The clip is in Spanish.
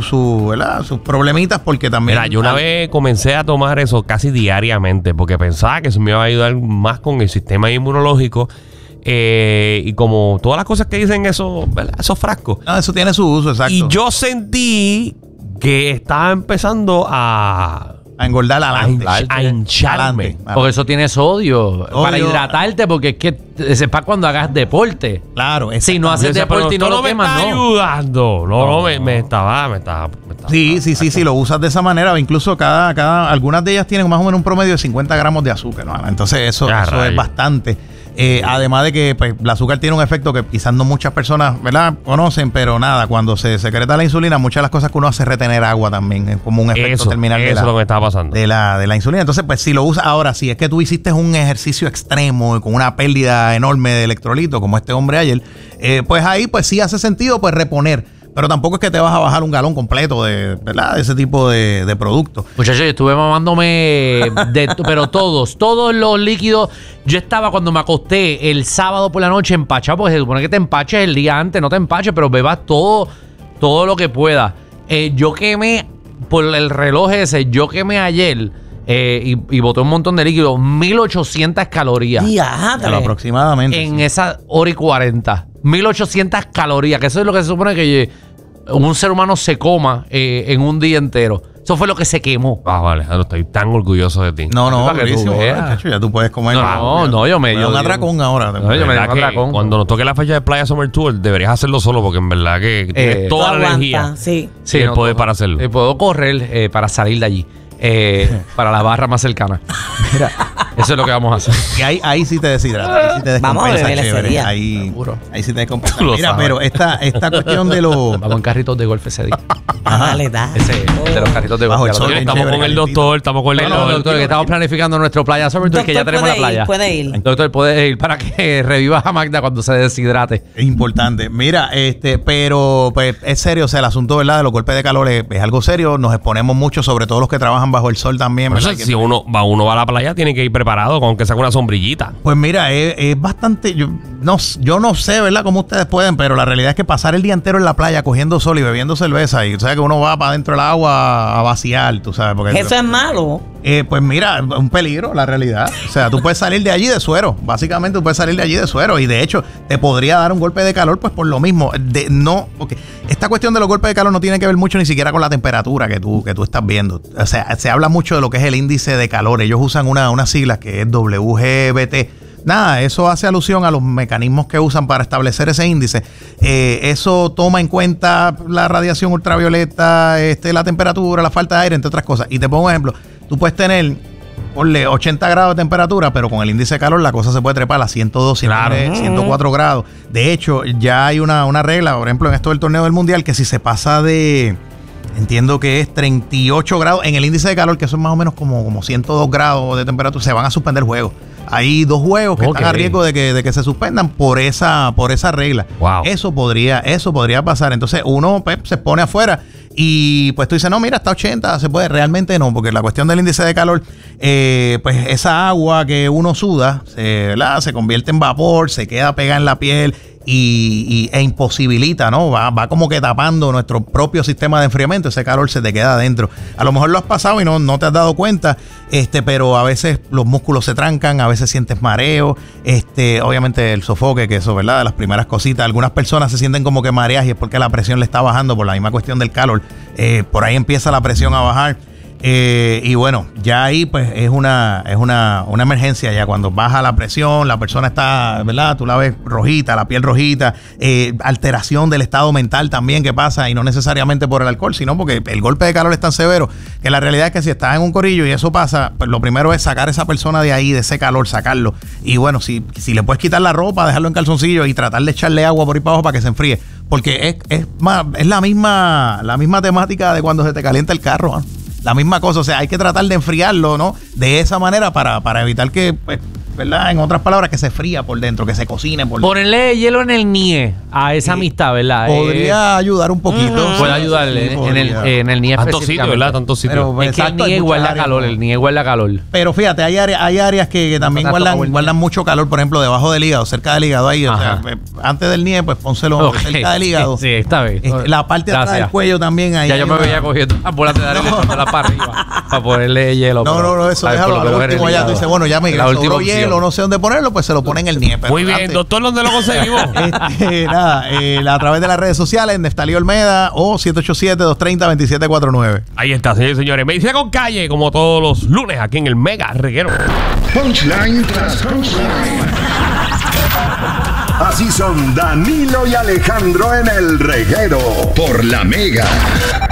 ¿verdad? Sus problemitas porque también... Mira, yo una vez comencé a tomar eso casi diariamente porque pensaba que eso me iba a ayudar más con el sistema inmunológico. Y como todas las cosas que dicen esos frascos. No, eso tiene su uso, exacto. Y yo sentí que estaba empezando a engordar adelante. A hincharme. Adelante. Porque eso tiene sodio. Para hidratarte, porque es que sepa cuando hagas deporte. Claro. Si no haces deporte y no lo quemas, no. Ayudando. No, me estaba. Sí, lo usas de esa manera. Incluso algunas de ellas tienen más o menos un promedio de 50 gramos de azúcar, ¿no? Entonces eso es bastante. Además de que pues, el azúcar tiene un efecto que quizás no muchas personas, ¿verdad?, conocen, pero nada, cuando se secreta la insulina, muchas de las cosas que uno hace es retener agua también, es como un efecto terminal es lo que está pasando. de la insulina. Entonces, pues si lo usas ahora, si es que tú hiciste un ejercicio extremo con una pérdida enorme de electrolitos, como este hombre ayer, pues ahí pues sí hace sentido pues reponer. Pero tampoco es que te vas a bajar un galón completo ¿verdad?, de ese tipo de productos. Muchachos, yo estuve mamándome pero todos los líquidos. Yo estaba cuando me acosté el sábado por la noche empachado, porque se supone que te empaches el día antes, no te empaches, pero bebas todo lo que puedas. Yo quemé, por el reloj ese, ayer y boté un montón de líquidos, 1800 calorías. Pero aproximadamente. En esa hora y 40. 1800 calorías, que eso es lo que se supone que un ser humano se coma en un día entero. Eso fue lo que se quemó. Vale, estoy tan orgulloso de ti. No, ya tú puedes comer. Yo me dio un atracón ahora. Yo me dio un atracón. Cuando nos toque la fecha de Playa Summer Tour, deberías hacerlo solo porque en verdad que tienes toda la energía sí, y el poder para hacerlo. Puedo correr para salir de allí. Para la barra más cercana. Mira, eso es lo que vamos a hacer. Y ahí sí te deshidratas. Ahí sí te vamos a beber ese día. Ahí sí te descompensas. Mira, pero esta cuestión de los... Vamos en carritos de golf ese día. Dale. Ese de los carritos de golf. Estamos con el doctor, estamos con el doctor, que estamos planificando nuestro Playa Summer Tour, que ya tenemos la playa. Puede ir. El doctor puede ir para que reviva a Magda cuando se deshidrate. Es importante. Mira, pero pues es serio, o sea, el asunto, ¿verdad?, de los golpes de calor es algo serio. Nos exponemos mucho, sobre todo los que trabajan bajo el sol también. Por eso, si uno va a la playa, tiene que ir preparado, aunque sea con una sombrillita. Pues mira, es bastante... Yo no sé, ¿verdad?, cómo ustedes pueden, pero la realidad es que pasar el día entero en la playa cogiendo sol y bebiendo cerveza, y tú sabes que uno va para dentro del agua a vaciar, tú sabes. Porque eso es malo. Pues mira, un peligro, la realidad. O sea, tú puedes salir de allí de suero. Básicamente tú puedes salir de allí de suero. Y de hecho, te podría dar un golpe de calor, pues por lo mismo. Porque esta cuestión de los golpes de calor no tiene que ver mucho ni siquiera con la temperatura que tú estás viendo. O sea, se habla mucho de lo que es el índice de calor. Ellos usan unas siglas que es WGBT. Nada, eso hace alusión a los mecanismos que usan para establecer ese índice. Eso toma en cuenta la radiación ultravioleta, la temperatura, la falta de aire, entre otras cosas. Y te pongo un ejemplo. Tú puedes tener, ponle 80 grados de temperatura, pero con el índice de calor la cosa se puede trepar a 102, 104 grados. De hecho, ya hay una regla, por ejemplo, en esto del torneo del mundial, que si se pasa de... Entiendo que es 38 grados en el índice de calor, que son más o menos como 102 grados de temperatura, se van a suspender juegos. Hay 2 juegos que están a riesgo de que se suspendan por esa regla. Wow. Eso podría pasar. Entonces uno se pone afuera y pues tú dices, no, mira, está 80, se puede. Realmente no, porque la cuestión del índice de calor, pues esa agua que uno suda, se convierte en vapor, se queda pegada en la piel e imposibilita, ¿no? Va como que tapando nuestro propio sistema de enfriamiento. Ese calor se te queda adentro. A lo mejor lo has pasado y no te has dado cuenta, pero a veces los músculos se trancan, a veces sientes mareo, obviamente el sofoque, que eso, ¿verdad?, de las primeras cositas. Algunas personas se sienten como que mareas y es porque la presión le está bajando por la misma cuestión del calor. Por ahí empieza la presión a bajar. Y bueno, ya ahí pues es una emergencia. Ya cuando baja la presión, la persona está, ¿verdad?, tú la ves rojita, la piel rojita, alteración del estado mental también que pasa, y no necesariamente por el alcohol, sino porque el golpe de calor es tan severo que la realidad es que si estás en un corillo y eso pasa, pues lo primero es sacar a esa persona de ahí, de ese calor, sacarlo. Y bueno, si le puedes quitar la ropa, dejarlo en calzoncillo y tratar de echarle agua por ahí para abajo para que se enfríe, porque es la misma temática de cuando se te calienta el carro, ¿no? La misma cosa, o sea, hay que tratar de enfriarlo, ¿no?, de esa manera para evitar que pues, ¿verdad? En otras palabras, que se fría por dentro, que se cocine por dentro. Ponerle hielo en el nie a esa amistad, ¿verdad? Podría ayudar un poquito. Puede ayudarle Sí, en el nie Tantos sitios, específicamente. ¿verdad? Tantos sitios. Pero, Es que el exacto, nie hay guarda muchas áreas, calor, ¿no? el nie guarda calor. Pero fíjate, hay áreas que también guardan mucho calor, por ejemplo, debajo del hígado, cerca del hígado ahí. O Ajá. sea, antes del nie, pues pónselo Ok. cerca del hígado. Sí, esta vez. La parte de atrás del Gracias. cuello también ahí. Ya hay yo me una- veía cogiendo las bolas de arena y echándolas para arriba para ponerle hielo. No, eso ¿sabes? déjalo Por al lo menos último. en el Ya tú hígado. dices, bueno, ya me La última sobró opción. hielo, no sé dónde ponerlo, pues se lo ponen en el nie. Pero Muy bien, antes- doctor, ¿dónde lo conseguimos? Nada, a través de las redes sociales, Neftalí Olmeda o 787-230-2749. Ahí está, señores y señores. Medicina con Calle, como todos los lunes aquí en el Mega Reguero. Punchline tras punchline. Así son Danilo y Alejandro en el reguero por la Mega.